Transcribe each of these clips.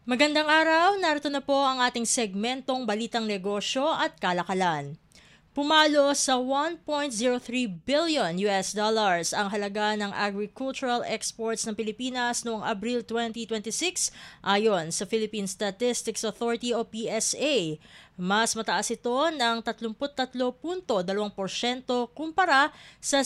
Magandang araw, narito na po ang ating segmentong Balitang Negosyo at Kalakalan. Pumalo sa 1.03 billion US dollars ang halaga ng agricultural exports ng Pilipinas noong Abril 2026 ayon sa Philippine Statistics Authority o PSA. Mas mataas ito ng 33.2% kumpara sa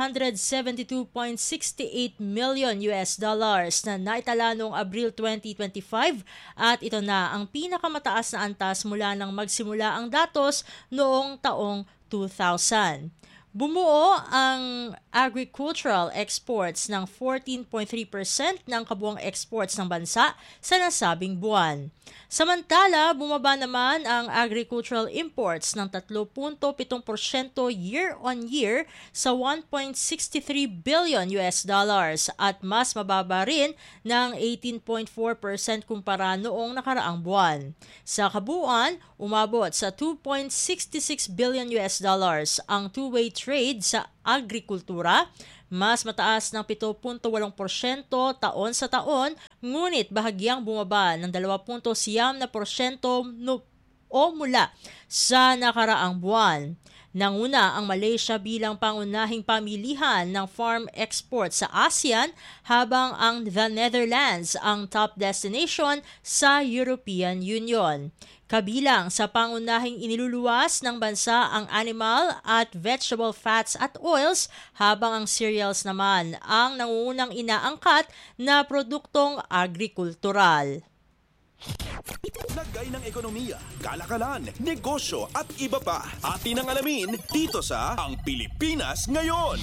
772.68 million US dollars na naitala noong Abril 2025 at ito na ang pinakamataas na antas mula nang magsimula ang datos noong taong 2000. Bumuo ang agricultural exports ng 14.3% ng kabuuang exports ng bansa sa nasabing buwan. Samantala, bumaba naman ang agricultural imports ng 3.7% year-on-year sa 1.63 billion US dollars at mas mababa rin ng 18.4% kumpara noong nakaraang buwan. Sa kabuuan, umabot sa 2.66 billion US dollars ang two-way trade sa agrikultura, mas mataas ng 7.8% taon sa taon, ngunit bahagyang bumaba ng 2.9% o mula sa nakaraang buwan. Nanguna ang Malaysia bilang pangunahing pamilihan ng farm export sa ASEAN habang ang The Netherlands ang top destination sa European Union. Kabilang sa pangunahing iniluluwas ng bansa ang animal at vegetable fats at oils habang ang cereals naman ang nangungunang inaangkat na produktong agrikultural. Lagay ng ekonomiya, kalakalan, negosyo at iba pa. Atin ang alamin dito sa Ang Pilipinas Ngayon.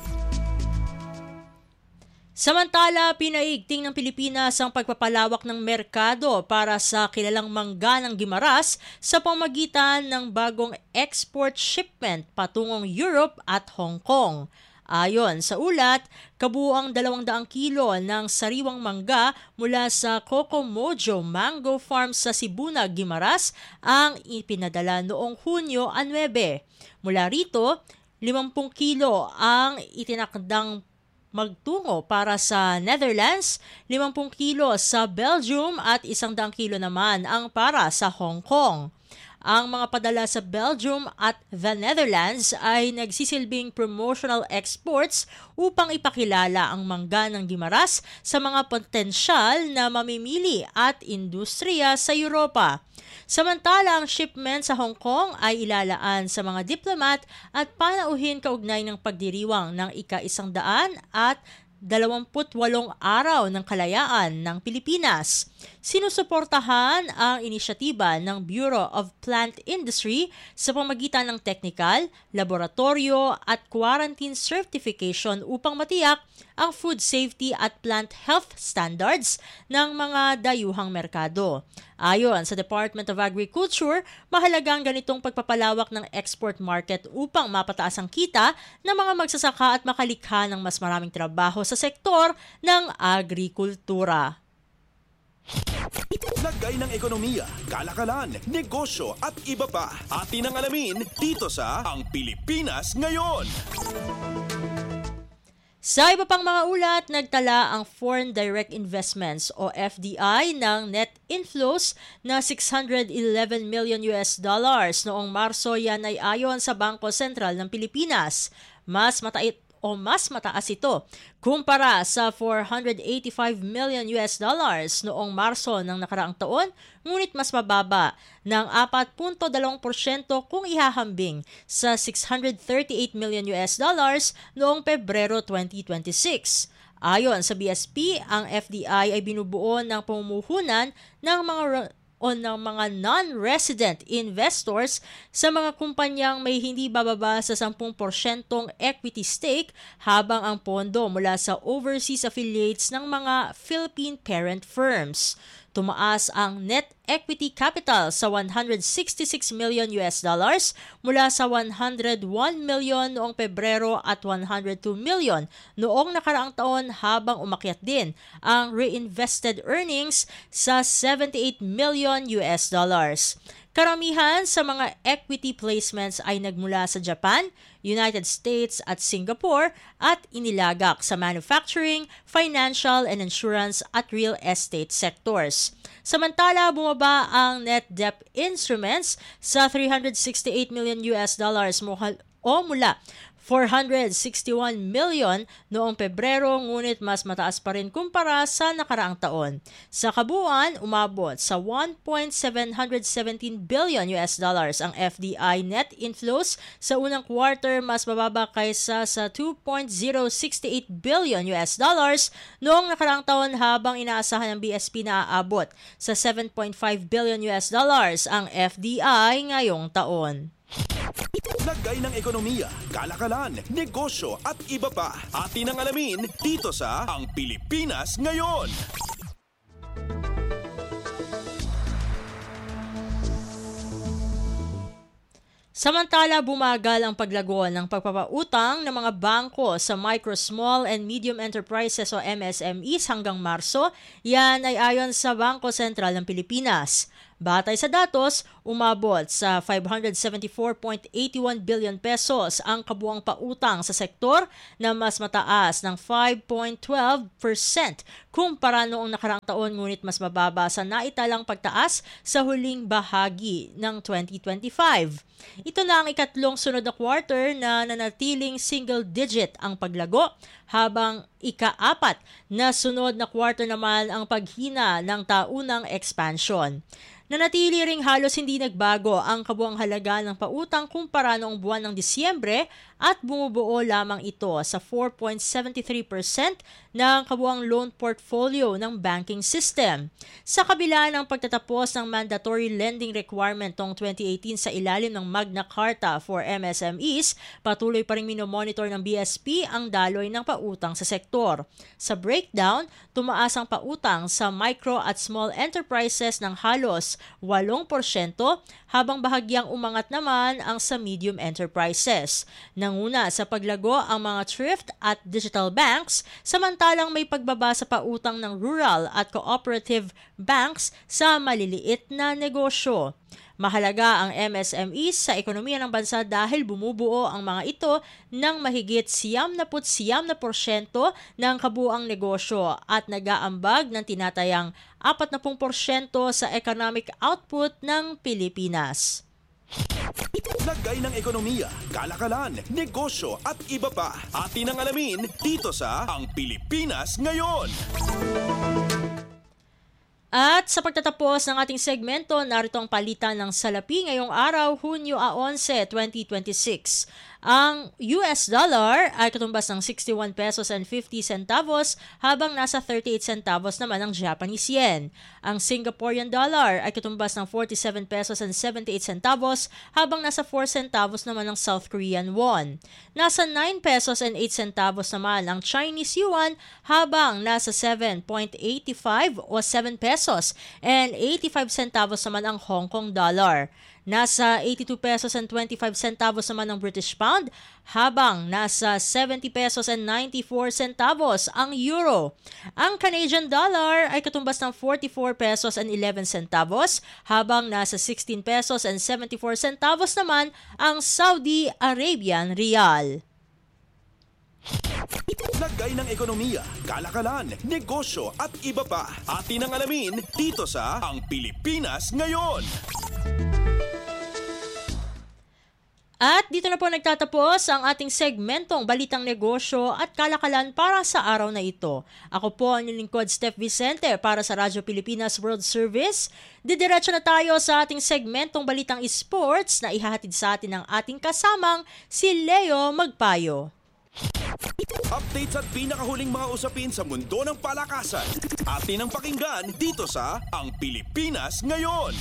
Samantala, pinaigting ng Pilipinas ang pagpapalawak ng merkado para sa kilalang mangga ng Guimaras sa pamamagitan ng bagong export shipment patungong Europe at Hong Kong. Ayon sa ulat, kabuuang 200 kilo ng sariwang mangga mula sa Coco Mojo Mango Farm sa Sibuna, Guimaras ang ipinadala noong Hunyo 9. Mula rito, 50 kilo ang itinakdang magtungo para sa Netherlands, 50 kilo sa Belgium at 100 kilo naman ang para sa Hong Kong. Ang mga padala sa Belgium at the Netherlands ay nagsisilbing promotional exports upang ipakilala ang mangga ng Guimaras sa mga potensyal na mamimili at industriya sa Europa. Samantala, ang shipment sa Hong Kong ay ilalaan sa mga diplomat at panauhin kaugnay ng pagdiriwang ng ika-100 at 28 araw ng kalayaan ng Pilipinas. Sinusuportahan ang inisyatiba ng Bureau of Plant Industry sa pamagitan ng technical, laboratorio at quarantine certification upang matiyak ang food safety at plant health standards ng mga dayuhang merkado. Ayon sa Department of Agriculture, mahalaga ang ganitong pagpapalawak ng export market upang mapataas ang kita ng mga magsasaka at makalikha ng mas maraming trabaho sa sektor ng agrikultura. Lagay ng ekonomiya, kalakalan, negosyo at iba pa. Atin ang alamin dito sa Ang Pilipinas Ngayon. Sa iba pang mga ulat, nagtala ang Foreign Direct Investments o FDI ng net inflows na 611 million US dollars noong Marso. Yan ay ayon sa Bangko Sentral ng Pilipinas. Mas mataas ito kumpara sa 485 million US dollars noong Marso ng nakaraang taon, ngunit mas mababa ng 4.2% kung ihahambing sa 638 million US dollars noong Pebrero 2026. Ayon sa BSP, ang FDI ay binubuo ng pamumuhunan ng mga non-resident investors sa mga kumpanyang may hindi bababa sa 10% equity stake habang ang pondo mula sa overseas affiliates ng mga Philippine parent firms. Tumaas ang net equity capital sa 166 million US dollars mula sa 101 million noong Pebrero at 102 million noong nakaraang taon habang umakyat din ang reinvested earnings sa 78 million US dollars. Karamihan sa mga equity placements ay nagmula sa Japan, United States at Singapore at inilagak sa manufacturing, financial and insurance at real estate sectors. Samantala, bumaba ang net debt instruments sa $368 million mula 461 million noong Pebrero, ngunit mas mataas pa rin kumpara sa nakaraang taon. Sa kabuuan, umabot sa $1.717 billion ang FDI net inflows sa unang quarter, mas mababa kaysa sa $2.068 billion noong nakaraang taon, habang inaasahan ng BSP na aabot sa $7.5 billion ang FDI ngayong taon. Lagay ng ekonomiya, kalakalan, negosyo at iba pa. Atin ang alamin dito sa Ang Pilipinas Ngayon. Samantala, bumagal ang paglago ng pagpapautang ng mga bangko sa micro, small and medium enterprises o MSMEs hanggang Marso. Yan ay ayon sa Bangko Sentral ng Pilipinas. Batay sa datos, umabot sa 574.81 billion pesos ang kabuang pautang sa sektor, na mas mataas ng 5.12% kumpara noong nakaraang taon, ngunit mas mababa sa naitalang pagtaas sa huling bahagi ng 2025. Ito na ang ikatlong sunod na quarter na nanatiling single digit ang paglago, habang ika-apat na sunod na quarter naman ang paghina ng taunang expansion. Nanatili ring halos hindi nagbago ang kabuang halaga ng pautang kumpara noong buwan ng Disyembre, at bumubuo lamang ito sa 4.73% ng kabuang loan portfolio ng banking system. Sa kabila ng pagtatapos ng mandatory lending requirement noong 2018 sa ilalim ng Magna Carta for MSMEs, patuloy pa ring minomonitor ng BSP ang daloy ng pautang sa sektor. Sa breakdown, tumaas ang pautang sa micro at small enterprises ng halos 8%, habang bahagyang umangat naman ang sa medium enterprises. Nanguna sa paglago ang mga thrift at digital banks, samantalang may pagbaba sa pautang ng rural at cooperative banks sa maliliit na negosyo. Mahalaga ang MSMEs sa ekonomiya ng bansa dahil bumubuo ang mga ito ng mahigit 99% ng kabuuang negosyo at nag-aambag ng tinatayang 40% sa economic output ng Pilipinas. Lagay ng ekonomiya, kalakalan, negosyo at iba pa. Atin ang alamin dito sa Ang Pilipinas Ngayon. At sa pagtatapos ng ating segmento, narito ang palitan ng salapi ngayong araw, Hunyo 11, 2026. Ang US dollar ay katumbas ng 61 pesos and 50 centavos, habang nasa 38 centavos naman ang Japanese yen. Ang Singaporean dollar ay katumbas ng 47 pesos and 78 centavos, habang nasa 4 centavos naman ang South Korean won. Nasa 9 pesos and 8 centavos naman ang Chinese yuan, habang nasa 7.85 o 7 pesos and 85 centavos naman ang Hong Kong dollar. Nasa 82 pesos and 25 centavos naman ang British pound, habang nasa 70 pesos and 94 centavos ang euro. Ang Canadian dollar ay katumbas ng 44 pesos and 11 centavos, habang nasa 16 pesos and 74 centavos naman ang Saudi Arabian rial. Lagay ng ekonomiya, kalakalan, negosyo at iba pa. Atin ang alamin dito sa Ang Pilipinas Ngayon. At dito na po nagtatapos ang ating segmentong Balitang Negosyo at Kalakalan para sa araw na ito. Ako po ang inyong lingkod, Steph Vicente, para sa Radyo Pilipinas World Service. Didiretso na tayo sa ating segmentong Balitang Sports na ihahatid sa atin ng ating kasamang si Leo Magpayo. Updates at pinakahuling mga usapin sa mundo ng palakasan. Atin ang pakinggan dito sa Ang Pilipinas Ngayon.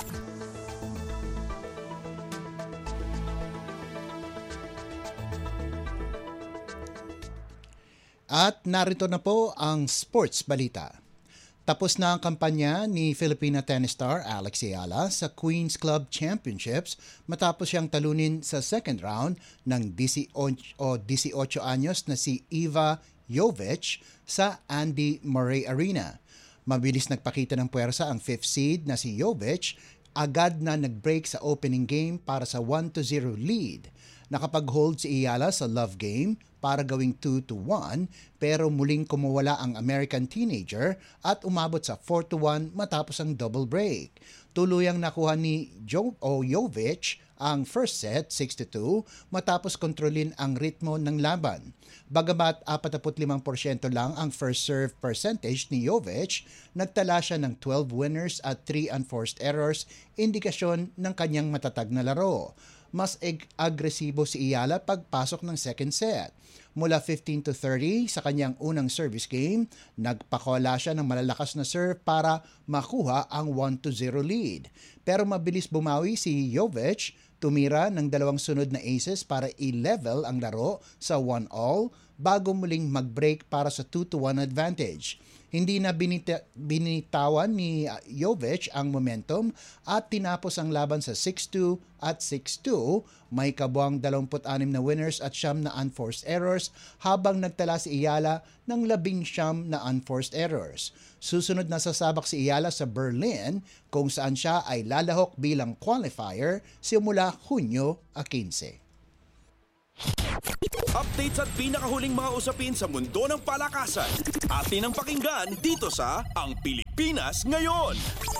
At narito na po ang sports balita. Tapos na ang kampanya ni Filipina tennis star Alex Ayala sa Queen's Club Championships matapos siyang talunin sa second round ng 18 anyos na si Iva Jovic sa Andy Murray Arena. Mabilis nagpakita ng puwersa ang fifth seed na si Jovic agad na nag-break sa opening game para sa 1-0 lead. Nakapag-hold si Ayala sa love game para gawing 2-1 pero muling kumawala ang American teenager at umabot sa 4-1 matapos ang double break. Tuluyang nakuha ni Jovic ang first set 6-2 matapos kontrolin ang ritmo ng laban. Bagamat 45% lang ang first serve percentage ni Jovic, nagtala siya ng 12 winners at 3 unforced errors, indikasyon ng kanyang matatag na laro. Mas agresibo si Ayala pagpasok ng second set. Mula 15-30 sa kanyang unang service game, nagpakola siya ng malalakas na serve para makuha ang 1-0 lead. Pero mabilis bumawi si Jovic, tumira ng dalawang sunod na aces para i-level ang laro sa 1-all bago muling mag-break para sa 2-1 advantage. Hindi na binitawan ni Jovic ang momentum at tinapos ang laban sa 6-2 at 6-2. May kabuang 26 na winners at 9 na unforced errors habang nagtala si Ayala ng 19 na unforced errors. Susunod na sasabak si Ayala sa Berlin kung saan siya ay lalahok bilang qualifier simula Hunyo 15. Updates at pinakahuling mga usapin sa mundo ng palakasan. Atin ang pakinggan dito sa Ang Pilipinas Ngayon.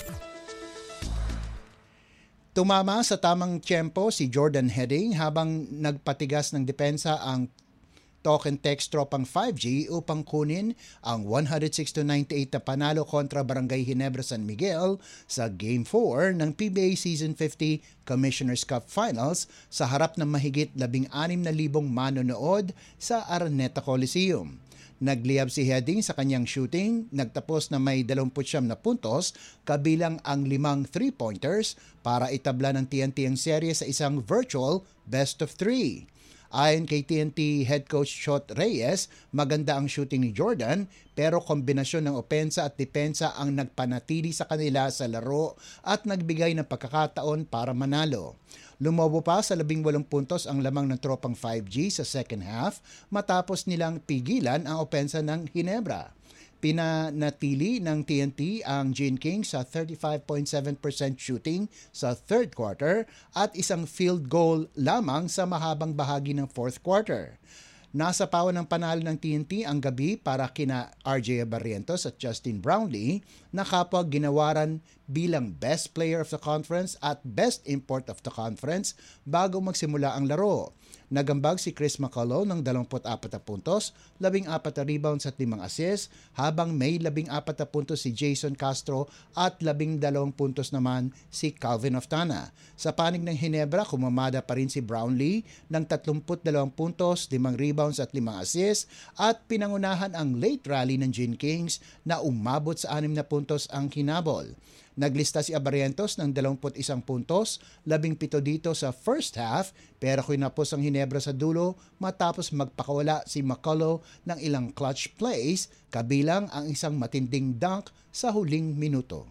Tumama sa tamang tiyempo si Jordan Heading habang nagpatigas ng depensa ang talk and text tropang 5G upang kunin ang 106-98 na panalo kontra Barangay Ginebra San Miguel sa Game 4 ng PBA Season 50 Commissioner's Cup Finals sa harap ng mahigit 16,000 manonood sa Araneta Coliseum. Nagliyab si Heading sa kanyang shooting, nagtapos na may 29 na puntos kabilang ang 5 3-pointers para itabla ng TNT ang serye sa isang virtual best of 3. Ayon kay TNT head coach Shot Reyes, maganda ang shooting ni Jordan pero kombinasyon ng opensa at depensa ang nagpanatili sa kanila sa laro at nagbigay ng pagkakataon para manalo. Lumobo pa sa 18 puntos ang lamang ng tropang 5G sa second half matapos nilang pigilan ang opensa ng Ginebra. Pinanatili ng TNT ang Gene King sa 35.7% shooting sa third quarter at isang field goal lamang sa mahabang bahagi ng fourth quarter. Nasa pawan ng panalo ng TNT ang gabi para kina RJ Barrientos at Justin Brownlee na kapwa ginawaran bilang Best Player of the Conference at Best Import of the Conference bago magsimula ang laro. Nagambag si Chris McCullough ng 24 na puntos, 14 na rebounds at 5 assists, habang may 14 na puntos si Jason Castro at 12 puntos naman si Calvin Oftana. Sa panig ng Ginebra, kumamada pa rin si Brownlee ng 32 puntos, 5 rebounds at 5 assists at pinangunahan ang late rally ng Gene Kings na umabot sa 6 na puntos ang hinabol. Naglista si Barrientos ng 21 puntos, 17 dito sa first half pero kinapos ang Ginebra sa dulo matapos magpakawala si McCullough ng ilang clutch plays kabilang ang isang matinding dunk sa huling minuto.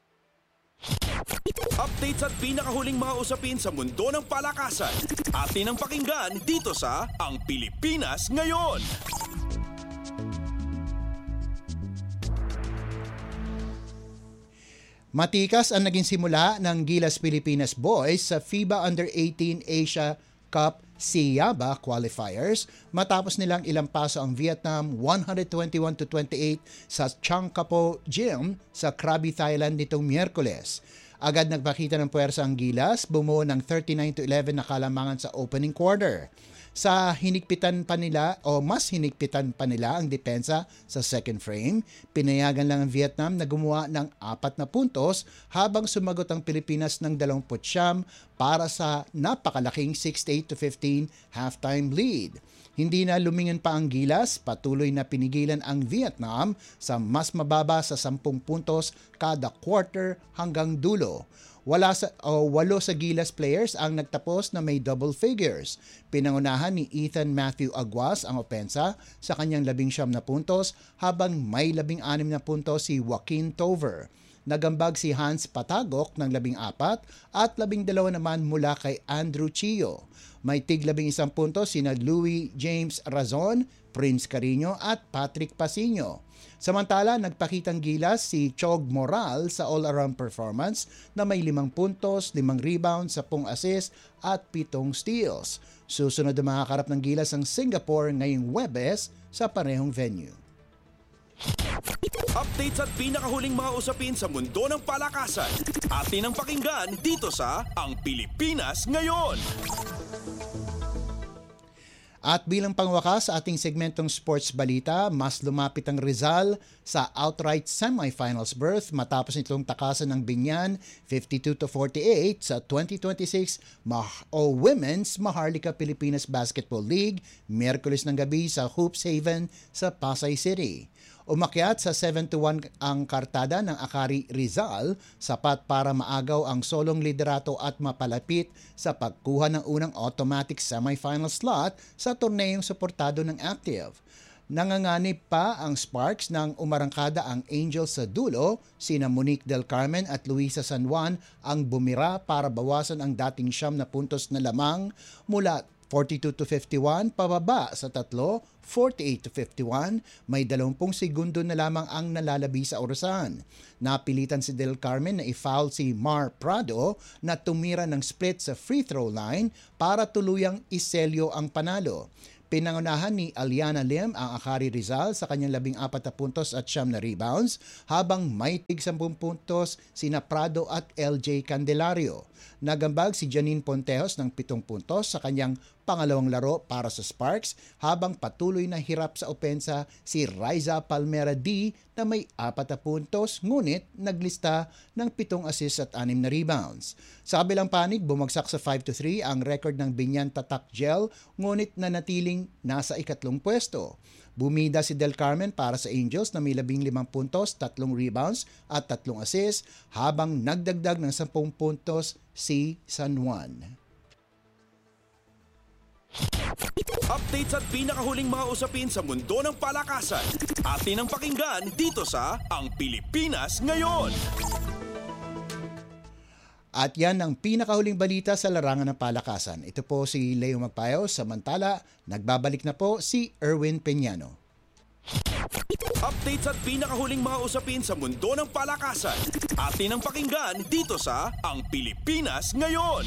Updates at pinakahuling mga usapin sa mundo ng palakasan. Atin ang pakinggan dito sa Ang Pilipinas Ngayon. Matikas ang naging simula ng Gilas Pilipinas Boys sa FIBA Under-18 Asia Cup SIABA qualifiers matapos nilang ilampaso ang Vietnam 121-28 sa Changkapo Gym sa Krabi, Thailand nitong Miyerkules. Agad nagpakita ng puwersa ang Gilas, bumuo ng 39-11 na kalamangan sa opening quarter. Mas hinigpitan pa nila ang depensa sa second frame. Pinayagan lang ang Vietnam na gumawa ng 4 na puntos habang sumagot ang Pilipinas ng 29 para sa napakalaking 68-15 halftime lead. Hindi na lumingon pa ang Gilas, patuloy na pinigilan ang Vietnam sa mas mababa sa 10 puntos kada quarter hanggang dulo. 8 sa Gilas players ang nagtapos na may double figures. Pinangunahan ni Ethan Matthew Aguas ang opensa sa kanyang 19 na puntos habang may 16 na puntos si Joaquin Tover. nagambag si Hans Patagok ng 14 at 12 naman mula kay Andrew Chio. May tig 11 puntos sina Louis James Razon, Prince Carino at Patrick Pasino. Samantala, nagpakitang gilas si Chog Moral sa all-around performance na may 5 puntos, 5 rebounds, 10 assists at 7 steals. Susunod na makakarap ng gilas ang Singapore ngayong Huwebes sa parehong venue. Updates at pinakahuling mga usapin sa mundo ng palakasan. Atin ang pakinggan dito sa Ang Pilipinas Ngayon. At bilang pangwakas sa ating segmentong sports balita, mas lumapit ang Rizal sa outright semifinals berth matapos nitong takasan ng Binyan 52-48 sa 2026 Women's Maharlika Pilipinas Basketball League Miyerkules ng gabi sa Hoops Haven sa Pasay City. Umakyat sa 7-1 ang kartada ng Akari Rizal, sapat para maagaw ang solong liderato at mapalapit sa pagkuha ng unang automatic semifinal slot sa torneyong suportado ng Active. Nanganganib pa ang Sparks nang umarangkada ang Angels sa dulo, sina Monique Del Carmen at Luisa San Juan ang bumira para bawasan ang dating 9 na puntos na lamang mula 42-51 pababa sa 3, 48-51, may 20 segundo na lamang ang nalalabi sa orasan. Napilitan si Del Carmen na i-foul si Mar Prado na tumira ng split sa free throw line para tuluyang iselyo ang panalo. Pinangunahan ni Aliana Lim ang Akari Rizal sa kanyang 14 na puntos at 9 na rebounds, habang may tig 10 puntos sina Prado at LJ Candelario. Nagambag si Janine Pontejos ng 7 puntos sa kanyang pangalawang laro para sa Sparks, habang patuloy na hirap sa opensa si Riza Palmera D na may 4 na puntos ngunit naglista ng 7 assists at 6 na rebounds. Sa kabilang panig, bumagsak sa 5-3 ang record ng Binyan Tatak Gel ngunit nanatiling nasa 2 pwesto. Bumida si Del Carmen para sa Angels na may 15 puntos, 3 rebounds at 3 assists, habang nagdagdag ng 10 puntos si San Juan. Updates at pinakahuling mga usapin sa mundo ng palakasan. Atin ang pakinggan dito sa Ang Pilipinas Ngayon. At yan ang pinakahuling balita sa larangan ng palakasan. Ito po si Leo Magpayo, samantala nagbabalik na po si Erwin Peñano. Updates at pinakahuling mga usapin sa mundo ng palakasan. Atin ang pakinggan dito sa Ang Pilipinas Ngayon.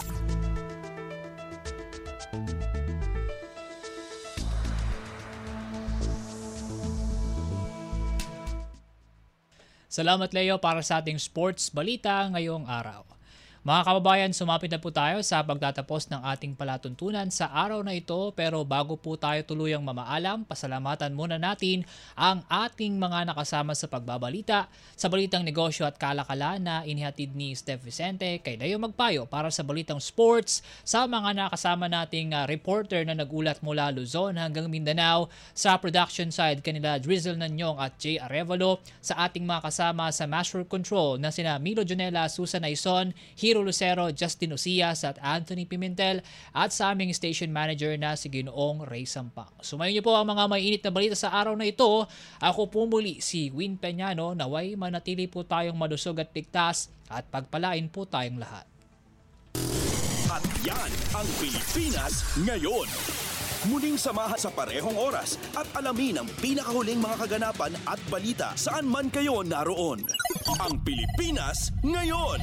Salamat Leo para sa ating sports balita ngayong araw. Mga kababayan, sumapit na po tayo sa pagtatapos ng ating palatuntunan sa araw na ito, pero bago po tayo tuluyang mamaalam, pasalamatan muna natin ang ating mga nakasama sa pagbabalita sa balitang negosyo at kalakalan na inihatid ni Steph Vicente kay Leo Magpayo para sa balitang sports sa mga nakasama nating reporter na nagulat mula Luzon hanggang Mindanao. Sa production side kanila Drizzle Nanyong at Jay Arevalo, sa ating mga kasama sa Master Control na sina Milo Jonela, Susan Aison, Hiro Lucero, Justin Osias at Anthony Pimentel, at sa aming station manager na si Ginoong Ray Sampang. Sumayin niyo po ang mga mainit na balita sa araw na ito. Ako po muli si Win Peñano, naway manatili po tayong malusog at ligtas at pagpalain po tayong lahat. At yan ang Pilipinas Ngayon. Muling samahan sa parehong oras at alamin ang pinakahuling mga kaganapan at balita saan man kayo naroon. Ang Pilipinas Ngayon.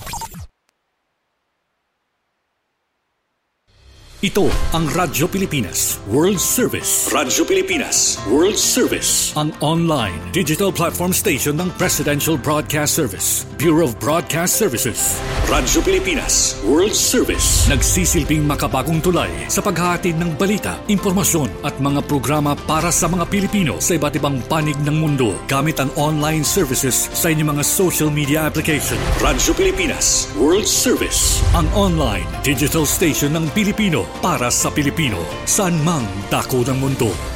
Ito ang Radyo Pilipinas World Service. Radyo Pilipinas World Service. Ang online digital platform station ng Presidential Broadcast Service, Bureau of Broadcast Services. Radyo Pilipinas World Service. Nagsisilbing makabagong tulay sa paghahatid ng balita, impormasyon at mga programa para sa mga Pilipino sa iba't ibang panig ng mundo gamit ang online services sa inyong mga social media application. Radyo Pilipinas World Service. Ang online digital station ng Pilipino para sa Pilipino, saan mang dako ng mundo.